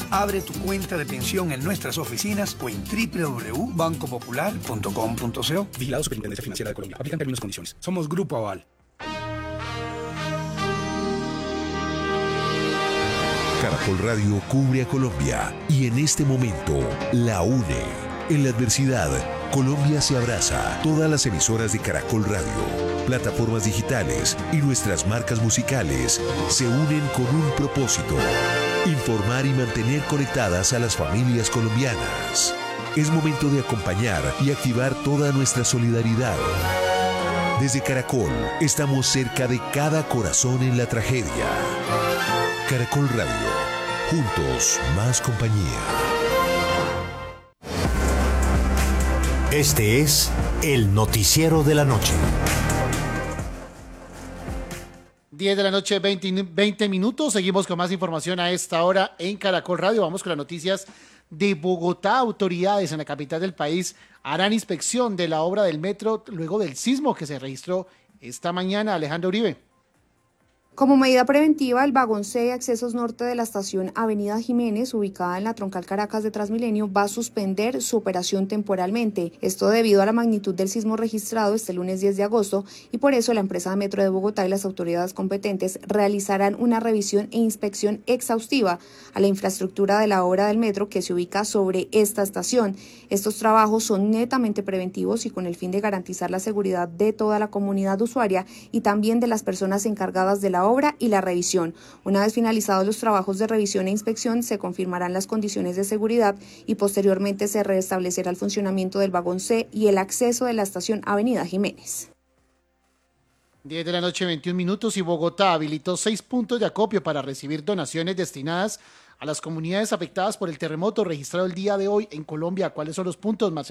Abre tu cuenta de pensión en nuestras oficinas o en www.bancopopular.com.co. Vigilado Superintendencia Financiera de Colombia. Aplican términos y condiciones. Somos Grupo Aval. Caracol Radio cubre a Colombia y en este momento la une. En la adversidad, Colombia se abraza. Todas las emisoras de Caracol Radio, plataformas digitales y nuestras marcas musicales se unen con un propósito: informar y mantener conectadas a las familias colombianas. Es momento de acompañar y activar toda nuestra solidaridad. Desde Caracol, estamos cerca de cada corazón en la tragedia. Caracol Radio, juntos más compañía. Este es el noticiero de la noche. 10 de la noche, 20 minutos. Seguimos con más información a esta hora en Caracol Radio. Vamos con las noticias de Bogotá. Autoridades en la capital del país harán inspección de la obra del metro luego del sismo que se registró esta mañana. Alejandro Uribe. Como medida preventiva, el vagón C, accesos norte de la estación Avenida Jiménez, ubicada en la troncal Caracas de Transmilenio, va a suspender su operación temporalmente. Esto debido a la magnitud del sismo registrado este lunes 10 de agosto y por eso la empresa de Metro de Bogotá y las autoridades competentes realizarán una revisión e inspección exhaustiva a la infraestructura de la obra del metro que se ubica sobre esta estación. Estos trabajos son netamente preventivos y con el fin de garantizar la seguridad de toda la comunidad usuaria y también de las personas encargadas de la obra y la revisión. Una vez finalizados los trabajos de revisión e inspección, se confirmarán las condiciones de seguridad y posteriormente se restablecerá el funcionamiento del vagón C y el acceso de la estación Avenida Jiménez. 10 de la noche, 21 minutos, y Bogotá habilitó 6 puntos de acopio para recibir donaciones destinadas a las comunidades afectadas por el terremoto registrado el día de hoy en Colombia. ¿Cuáles son los puntos, Marcelo?